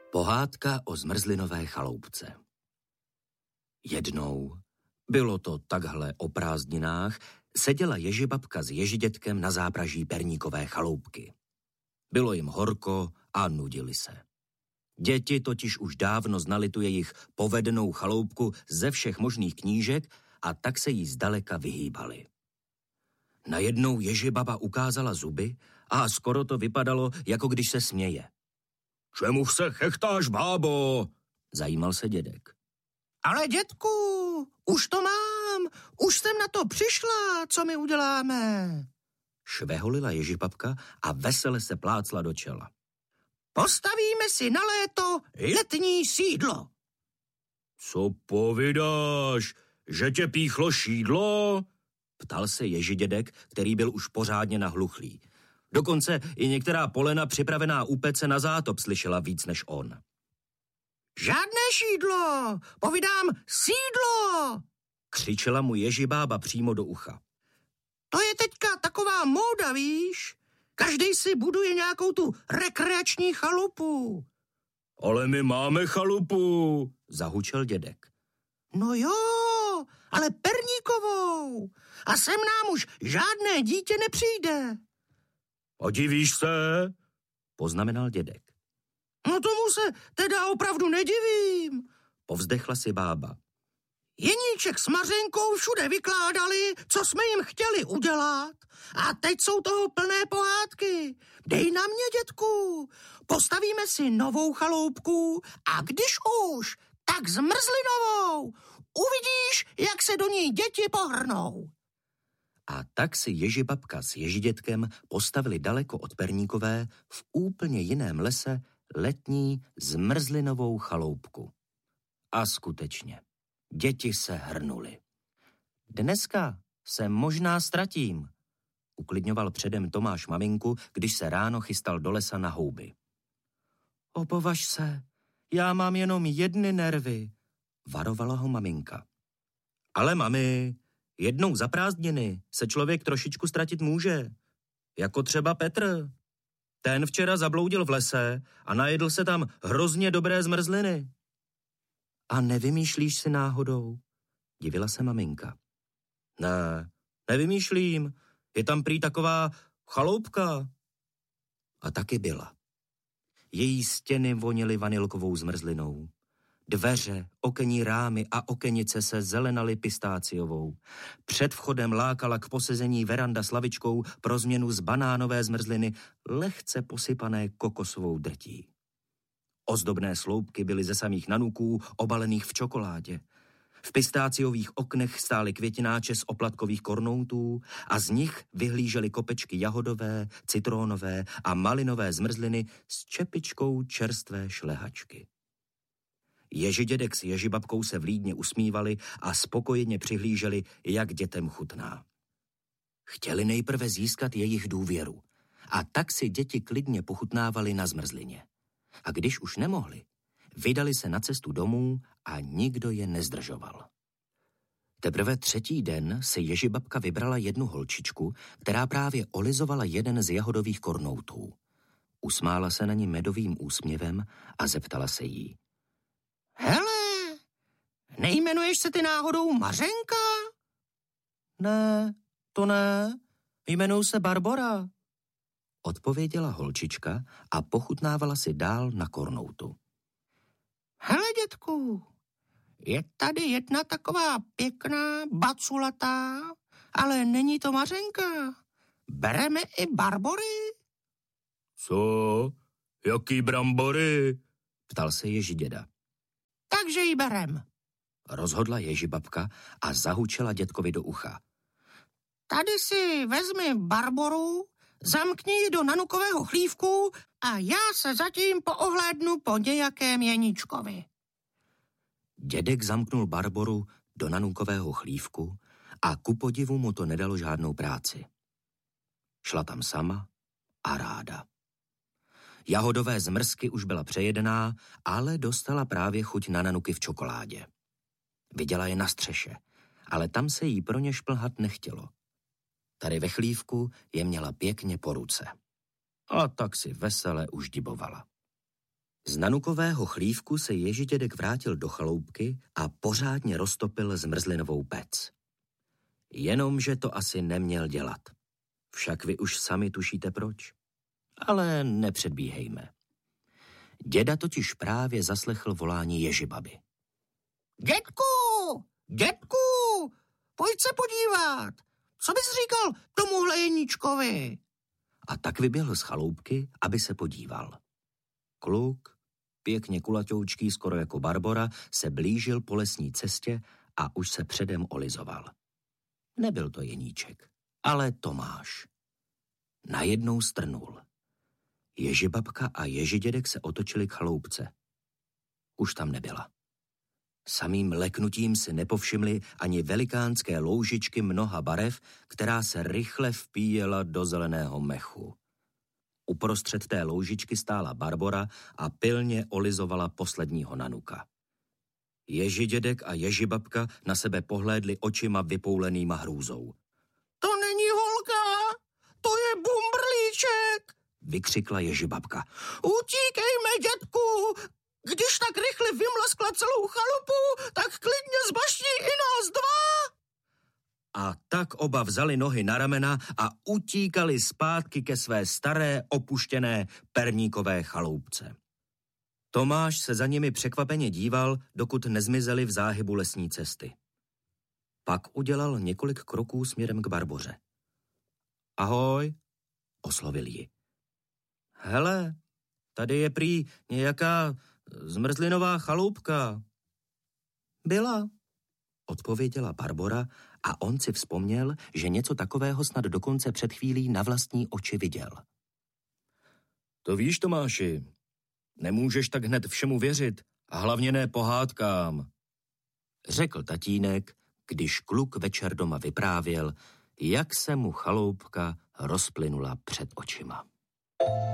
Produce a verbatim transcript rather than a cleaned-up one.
Pohádka o zmrzlinové chaloupce. Jednou, bylo to takhle o prázdninách, seděla ježibabka s ježidětkem na zápraží perníkové chaloupky. Bylo jim horko a nudili se. Děti totiž už dávno znali tu jejich povedenou chaloupku ze všech možných knížek a tak se jí zdaleka vyhýbali. Najednou ježibaba ukázala zuby a skoro to vypadalo, jako když se směje. Čemu se chechtáš, bábo? Zajímal se dědek. Ale dědku, už to mám, už jsem na to přišla, co my uděláme? Šveholila ježibabka a vesele se plácla do čela. Postavíme si na léto letní sídlo. Co povídáš, že tě píchlo šídlo? Ptal se ježidědek, který byl už pořádně nahluchlý. Dokonce i některá polena připravená u pece na zátop slyšela víc než on. Žádné šídlo, povídám sídlo, křičela mu ježibába přímo do ucha. To je teďka taková móda, víš? Každej si buduje nějakou tu rekreační chalupu. Ale my máme chalupu, zahučel dědek. No jo, ale perníkovou. A sem nám už žádné dítě nepřijde. A divíš se? Poznamenal dědek. No tomu se teda opravdu nedivím, povzdechla si bába. Jeníček s Mařenkou všude vykládali, co jsme jim chtěli udělat. A teď jsou toho plné pohádky. Dej na mě, dědku. Postavíme si novou chaloupku a když už, tak zmrzlinovou. Uvidíš, jak se do ní děti pohrnou. A tak si ježibabka s ježidětkem postavili daleko od perníkové v úplně jiném lese letní zmrzlinovou chaloupku. A skutečně, děti se hrnuly. Dneska se možná ztratím, uklidňoval předem Tomáš maminku, když se ráno chystal do lesa na houby. Opovaž se, já mám jenom jedny nervy, varovala ho maminka. Ale mami, jednou za prázdniny se člověk trošičku ztratit může. Jako třeba Petr. Ten včera zabloudil v lese a najedl se tam hrozně dobré zmrzliny. A nevymýšlíš si náhodou? Divila se maminka. Ne, nevymýšlím. Je tam prý taková chaloupka. A taky byla. Její stěny vonily vanilkovou zmrzlinou. Dveře, okenní rámy a okenice se zelenaly pistáciovou. Před vchodem lákala k posezení veranda s lavičkou pro změnu z banánové zmrzliny, lehce posypané kokosovou drtí. Ozdobné sloupky byly ze samých nanuků, obalených v čokoládě. V pistáciových oknech stály květináče z oplatkových kornoutů a z nich vyhlížely kopečky jahodové, citrónové a malinové zmrzliny s čepičkou čerstvé šlehačky. Ježidědek s ježibabkou se vlídně usmívali a spokojeně přihlíželi, jak dětem chutná. Chtěli nejprve získat jejich důvěru a tak si děti klidně pochutnávali na zmrzlině. A když už nemohli, vydali se na cestu domů a nikdo je nezdržoval. Teprve třetí den si ježibabka vybrala jednu holčičku, která právě olizovala jeden z jahodových kornoutů. Usmála se na ní medovým úsměvem a zeptala se jí. Hele, nejmenuješ se ty náhodou Mařenka? Ne, to ne, jmenuji se Barbora, odpověděla holčička a pochutnávala si dál na kornoutu. Hele, dětku, je tady jedna taková pěkná, baculatá, ale není to Mařenka. Bereme i Barbory? Co? Jaký brambory? Ptal se ježiděda. Takže ji berem, rozhodla ježibabka a zahučela dětkovi do ucha. Tady si vezmi Barboru, zamkni ji do nanukového chlívku a já se zatím poohlédnu po nějakém Jeníčkovi. Dědek zamknul Barboru do nanukového chlívku a ku podivu mu to nedalo žádnou práci. Šla tam sama a ráda. Jahodové zmrzky už byla přejedená, ale dostala právě chuť na nanuky v čokoládě. Viděla je na střeše, ale tam se jí pro ně šplhat nechtělo. Tady ve chlívku je měla pěkně po ruce. A tak si vesele uždibovala. Z nanukového chlívku se Ježidědek vrátil do chaloupky a pořádně roztopil zmrzlinovou pec. Jenomže to asi neměl dělat. Však vy už sami tušíte proč. Ale nepředbíhejme. Děda totiž právě zaslechl volání Ježibaby. Dědku, dědku, pojď se podívat. Co bys říkal tomuhle Jeníčkovi? A tak vyběhl z chaloupky, aby se podíval. Kluk, pěkně kulatoučký, skoro jako Barbora, se blížil po lesní cestě a už se předem olizoval. Nebyl to Jeníček, ale Tomáš. Najednou strnul. Ježibabka a Ježidědek se otočili k chaloupce. Už tam nebyla. Samým leknutím si nepovšimli ani velikánské loužičky mnoha barev, která se rychle vpíjela do zeleného mechu. Uprostřed té loužičky stála Barbora a pilně olizovala posledního nanuka. Ježidědek a Ježibabka na sebe pohlédli očima vypoulenýma hrůzou. To není holka, to je bumbrlíček, vykřikla Ježibabka. Utíkejme, dědku, když tak rychle vymlaskla celou chalupu, tak klidně zbaští i nás dva. A tak oba vzali nohy na ramena a utíkali zpátky ke své staré, opuštěné perníkové chaloupce. Tomáš se za nimi překvapeně díval, dokud nezmizeli v záhybu lesní cesty. Pak udělal několik kroků směrem k Barboře. Ahoj, oslovil ji. Hele, tady je prý nějaká zmrzlinová chaloupka. Byla, odpověděla Barbora a on si vzpomněl, že něco takového snad dokonce před chvílí na vlastní oči viděl. To víš, Tomáši, nemůžeš tak hned všemu věřit a hlavně ne pohádkám, řekl tatínek, když kluk večer doma vyprávěl, jak se mu chaloupka rozplynula před očima.